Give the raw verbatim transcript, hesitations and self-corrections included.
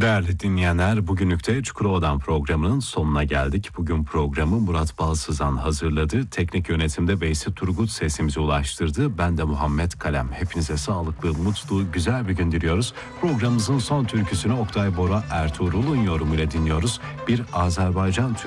Değerli dinleyenler, bugünlük de Çukurova'dan programının sonuna geldik. Bugün programı Murat Balsızan hazırladı. Teknik yönetimde Veysi Turgut sesimize ulaştırdı. Ben de Muhammed Kalem. Hepinize sağlıklı, mutlu, güzel bir gün diliyoruz. Programımızın son türküsünü Oktay Bora Ertuğrul'un yorumuyla dinliyoruz. Bir Azerbaycan türküsü.